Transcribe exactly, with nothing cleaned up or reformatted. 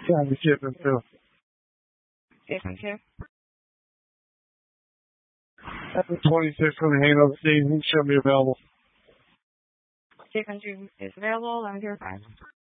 Yeah, the shipping too. Different too. That's the twenty-sixth for the Halo season. Should be available. Different too is available. Let me verify.